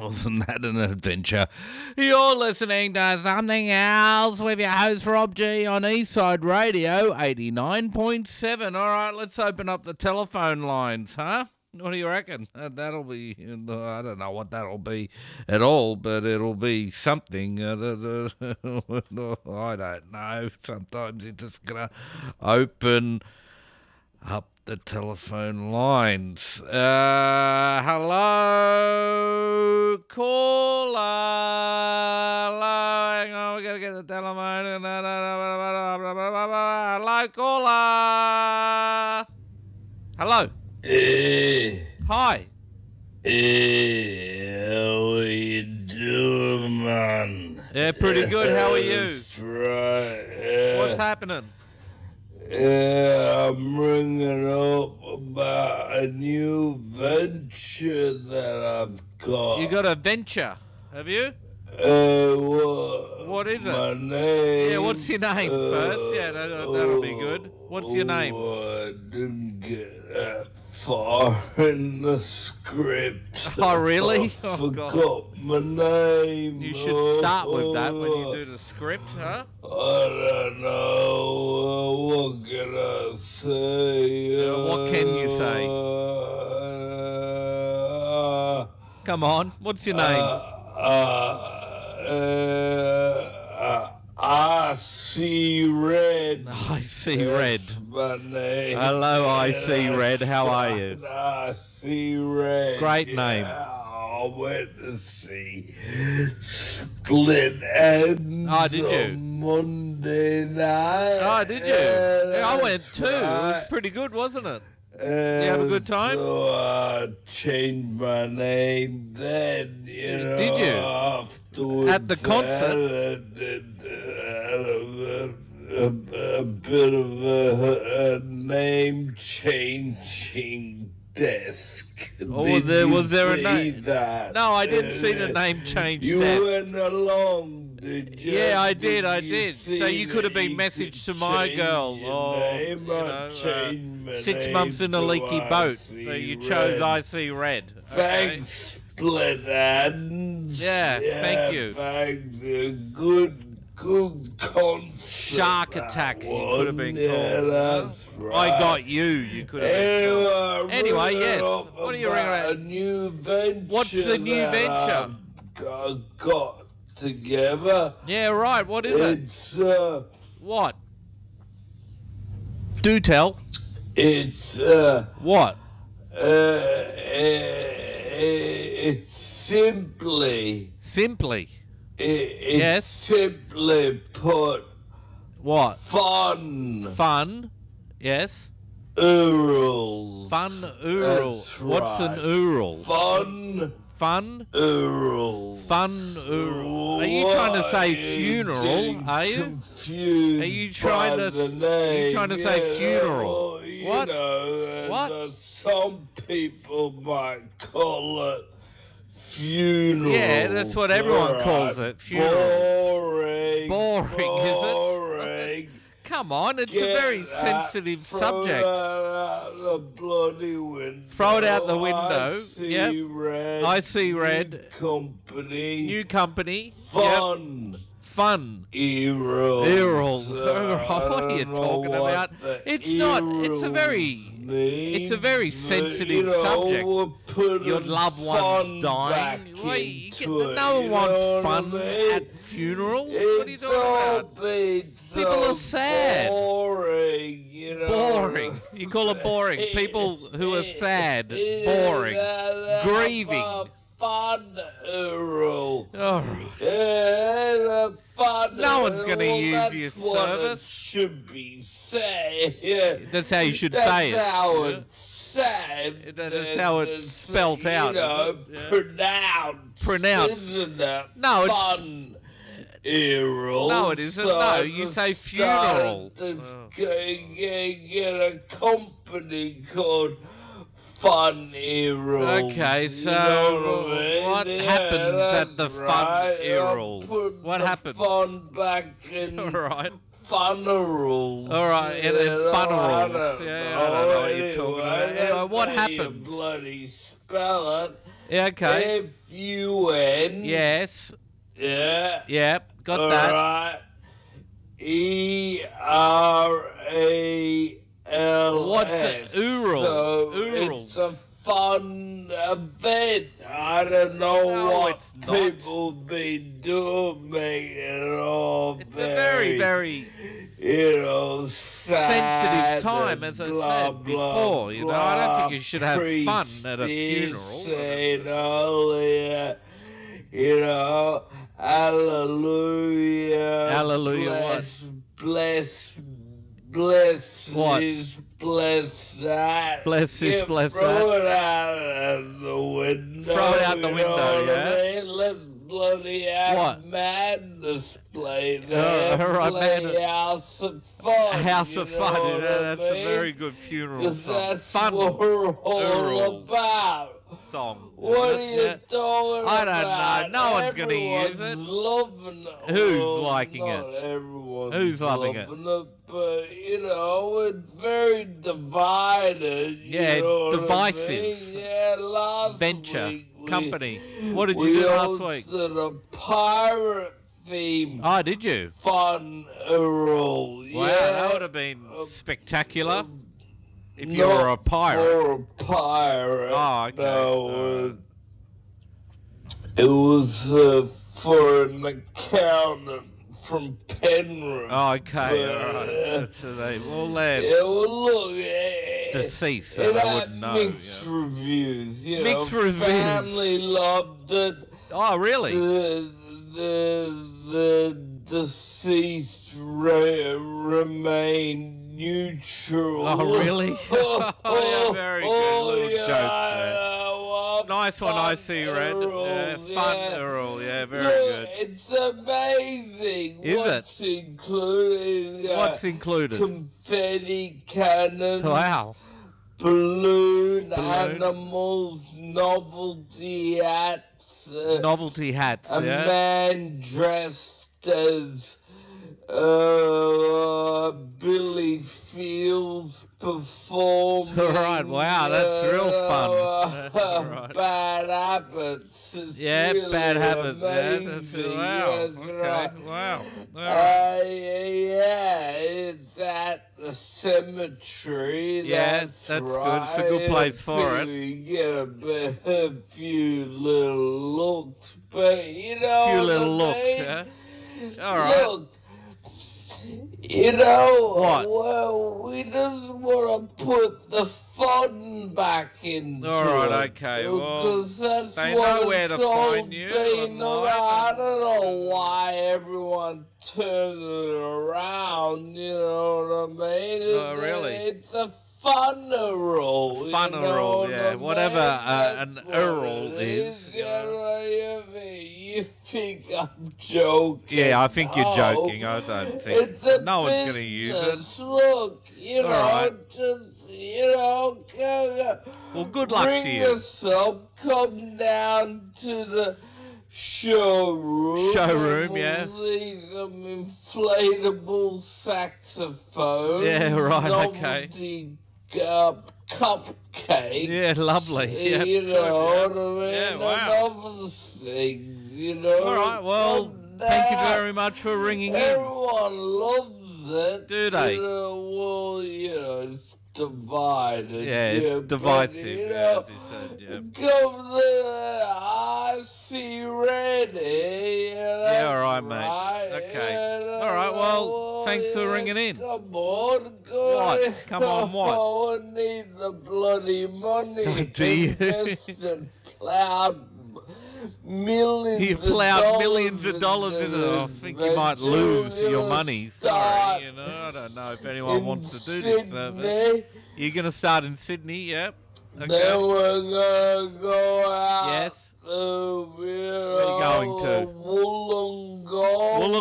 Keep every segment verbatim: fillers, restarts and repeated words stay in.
Wasn't that an adventure? You're listening to Something Else with your host Rob G on Eastside Radio eighty-nine point seven. All right, let's open up the telephone lines, huh? What do you reckon? Uh, that'll be, I don't know what that'll be at all, but it'll be something. Uh, the, the, I don't know. Sometimes you're just going to open up the telephone lines. Uh, hello, caller. Hello, hang on, we got to get the telephone. Hello, caller. Hello. Hey. Hi. Hey, how are you doing, man? Yeah, pretty good. How are you? That's right. Yeah. What's happening? Yeah, I'm ringing up about a new venture that I've got. You got a venture, have you? Uh, what, What is it? My name. Yeah, what's your name uh, first? Yeah, that, that'll be good. What's your name? Oh, I didn't get that far in the script. Oh, really? I Oh, forgot God. my name. You should start with that when you do the script, huh? I don't know. What can I say? Uh, what can you say? Uh, Come on, what's your name? uh, uh, uh, I see red. I see red. That's my name. Hello, I see red. How are you? I see red. Great Yeah, name. I went to see Split Ends Oh, did you? on Monday night. Oh, did you? Yeah, Yeah, I went that's too. It was right. pretty good, wasn't it? And have a good time? So I changed my name then, you Did know. you? Afterwards, At the concert? I had, had a, a, a, a bit of a, a name changing desk. Oh, Did there- you was there a see name? that? No, I didn't see the name change You desk. went along, did you? Yeah, I did, I you did. see So you could have that been you messaged could to my change girl, your or, name? you I know, uh, changed my Six name months in a to leaky I boat. See So you Red. chose I See Red. Okay. Thanks, Split Ends. Yeah, thank you. Thanks. A good, good concert. Shark that Attack, you one. could have been yeah, called. That's right. I got you, you could have been Anyway, called. Anyway, ringing yes. up What are you ringing about about? A new venture. What's the new that venture? I've got, got together. Yeah, right, what is it? It's uh, What? Do tell. it's uh, What? uh, it's simply, Simply. it, it's Yes. simply put, What? fun Fun. Yes. oorals. Fun Ural. That's What's an right. Ural? Fun Fun. oorals. Fun Ural. Are you trying to say funeral? Are you? Confused Are you trying by to- the are you name. trying to say Yeah, funeral? well, you What? know, What? uh, some people might call it funeral. Yeah, that's what everyone calls it, funeral. Boring. Boring, is it? Boring. Come on, it's Get a very that, sensitive throw subject. that out the bloody window. Throw it out the window. I see Yep. red. I see New red. Company. New company. Yep. Fun. Fun. Earls. Earls. Uh, What are you I don't know talking what about? the It's not- it's a very- earls mean, it's a very but, sensitive you know, subject. we're putting Your loved fun one's dying. back Well, you get- into it, no one you wants know what fun I mean? at funerals. What are you It's talking all about? been People so are sad. Boring, you know. Boring. You call it boring. People who are sad. Boring. Grieving. Fun oral. All right. Yeah, the fun No one's gonna oral, use that's your what it service. should be said. Yeah. That's how you should That's say it. how yeah? it's said. That is how it's It's, spelt out, You know, isn't it? Yeah. pronounced. Pronounced. Isn't it? No, it's- fun. Oral. No, it isn't. So No, I you just say funeral. started to Oh. g- g- get a company called Fun Earals. Okay, you so know what, I mean? what Yeah, happens at the that's Fun right. Earol? I put What the happens? Fun back in All right. funerals. All right, and then You know, funerals. I don't Yeah, know. I don't know what you're talking about. Anyway, Anyway, what that's how you happens? bloody spell it. Yeah, okay. F U N. Yes. Yeah. Yep. Got All that. right. E R A L S. What's it? Ural. So Ural. it's a fun event. I don't know No, what it's not. people be doing, making it all It's a very, very you know, sad sensitive time, and as I blah, said blah, before. You know, I don't think blah. you should have fun Priest at a is funeral. saying earlier, you know, hallelujah. Hallelujah what? Bless, bless, bless What? this, bless that. Bless this, You bless throw that. it out of the window. Throw it out the you window, know what yeah? I mean? Let's bloody have What? madness play there. all right, play madness. House of Fun. A house you of know fun. what You know, I that's a mean? very good funeral 'Cause song. that's Fun what we're all Ural about. song. What isn't are it? you Yeah. talking I don't know. about? No one's gonna use it. Everyone's loving it. Who's Well, liking not it? Everyone's Who's loving it? loving it? But, you know, it's very divided. You Yeah, know what I divisive. mean? Yeah, last Venture. week we- Company. What did you we do last week? hosted a pirate theme Oh, did you? fun roll. Wow, yeah. that would have been Uh, spectacular if you were a Not pirate. for a pirate. Oh, okay. No, Alright. uh, it was uh, for an accountant from Penrith. Oh, okay, But, all right. uh, So they, well, they're Yeah, well, look, eh, deceased, so it they had wouldn't know. mixed yeah. reviews. You Mixed know, reviews. family loved it. Oh, really? The the the deceased re- remain neutral. Oh, really? Oh, yeah, very good. Little jokes there. yeah, well, Nice one, I see, Red. Earl, Yeah, fun, yeah. Earl. Yeah, very Look, good. it's amazing. Is it? What's included? Uh, What's included? confetti cannons. Wow. Balloon, Balloon. animals, novelty hats. Uh, Novelty hats, a yeah? man dressed as uh, Billy Fields performing. Right, wow, that's real fun. uh, Right. Bad habits. It's Yeah, really bad habits. Yeah, that's, amazing. wow. Yes, Okay, right. wow. All right. Uh, yeah, it's at the cemetery. Yeah, that's, that's good. right. It's a good place for it. You get a, bit, a few little looks, but you know. Few what little I looks, mean? yeah? All right. Look, you know, What? well, we just want to put the fun back into All right, it, okay, well, because that's they what know where it's to all find you been online about. I and- don't know why everyone turns it around, you know what I mean? Oh, It- really? It's a funeral. you know Funeral, what yeah, I whatever, mean? uh, an That's what Earl it is, you You know. know what I mean? You think I'm joking? Yeah, I think you're No. joking. I don't think. It's a No one's going to use it. business. Look, you know, All right. just, you know, go, Well, good luck bring to you. yourself, come down to the showroom. Showroom, and yeah. we'll see some inflatable saxophone. Yeah, right, okay. Novelty, uh, cupcakes. Yeah, lovely. Yeah, you good, know yeah. what I mean? Yeah, And wow. other things, you know. All right, well, Come thank you down. very much for ringing in. Everyone loves it. Do they? You know, well, you know, it's divided. Yeah, it's but, divisive, you yeah, know, as you said, yeah. Come the I see ready. Yeah, all right, mate. Okay. All right, well, thanks for ringing in. Come on, go What? on. Come on, what? Oh, I need the bloody money. Do you? Invested, plowed millions You of plowed dollars millions of dollars into it. I this think you might venture. lose We're your gonna money. start Sorry, you know, I don't know if anyone in wants to do this service. Sydney. You're going to start in Sydney, yep. Then Okay. we're gonna go out. Yes. Uh, you Where are you going to? Wollongong.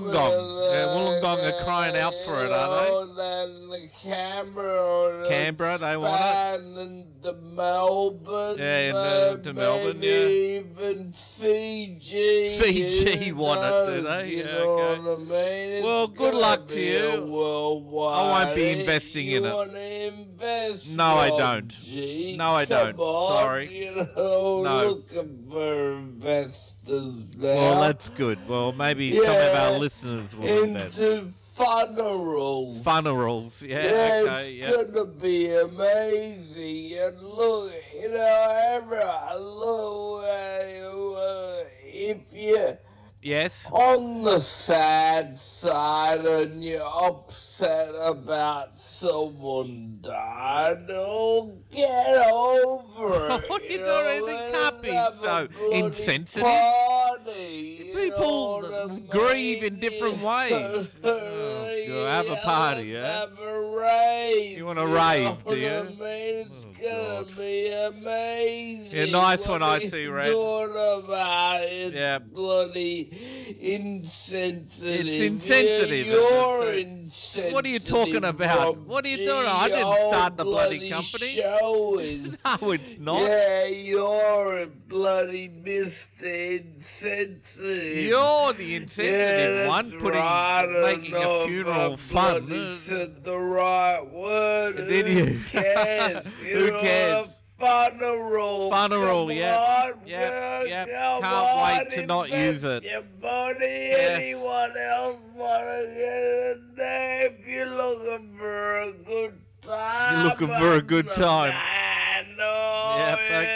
Wollongong. Yeah, Wollongong are crying out for it, are they? And the Canberra. Canberra, they want it. And the Melbourne. Yeah, and, uh, uh, to Melbourne, maybe yeah. even Fiji. Fiji you want it, know, do they? You Yeah, know okay. what I mean? It's Well, good gonna luck to be a you. worldwide. I won't be investing you in it. Want to invest? No, I Rob don't. G? No, I Come don't. on, Sorry. You know, No. looking for investors now. Well, that's good. Well, maybe some of Yeah, our listeners will invest. into funerals. Funerals, yeah, Yeah, okay, it's yeah. gonna be amazing. And look, you know, everyone, look, uh, uh, if you Yes. on the sad side and you're upset about someone died, oh, get over it. What are you know, doing? It can't let's be have a so bloody insensitive. Party, you People know what I grieve in mean? different ways. Oh, God, have a party, yeah? Have a rave. You want a know rave, do what you? I mean? It's Oh, gonna God. be amazing. Yeah, nice what one, I he's see, Red. doing about it, Yeah. bloody insensitive. It's insensitive, Yeah, isn't it? you're So- insensitive. What are you talking about? Rob What are you G. doing? I didn't Your start the bloody bloody company. Show is No, it's not. yeah, you're a bloody Mister Insensitive. You're the insensitive yeah, one, that's putting right. I making don't know a if funeral I fun. bloody said the right word. Did Who you? cares? You Who know, cares? a Funeral. Funeral, Come yeah. on, Yeah, girl, yeah. come Can't wait on, to not use invest it. Your money. Yeah. Anyone else wanna get in there? If you're looking for a good time. You're looking for a I'm good the time. man. Oh, Yep,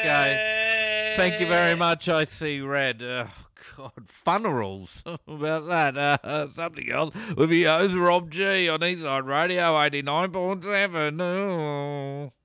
okay. Thank you very much, I see red. Oh, God, funerals. About that. Uh, something else with your host, Rob G, on Eastside Radio eighty-nine point seven. Oh.